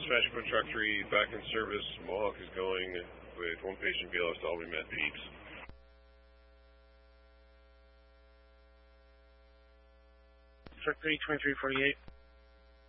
Dispatch for Truck 3, back in service. Mohawk is going with one patient BLS to Albany Med Peeps. Truck 3, 2348.